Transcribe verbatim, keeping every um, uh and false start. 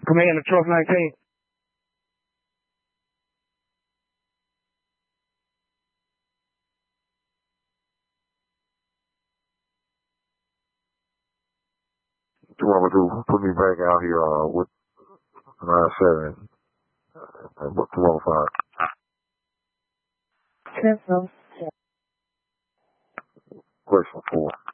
Commander Truck nineteen. What you want me to do? Put me back out here uh, with nine seven and what two oh five. Central. Question four.